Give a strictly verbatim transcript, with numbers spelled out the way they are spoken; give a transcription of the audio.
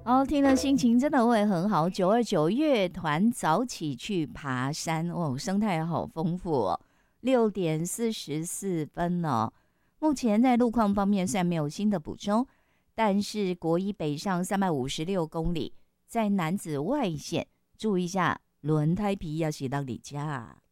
哦，听了心情真的会很好。九二九乐团早起去爬山哦，生态好丰富哦。六点四十四分哦，目前在路况方面虽然没有新的补充，但是国一北上三百五十六公里，在楠梓外线注意一下轮胎皮要洗到你家。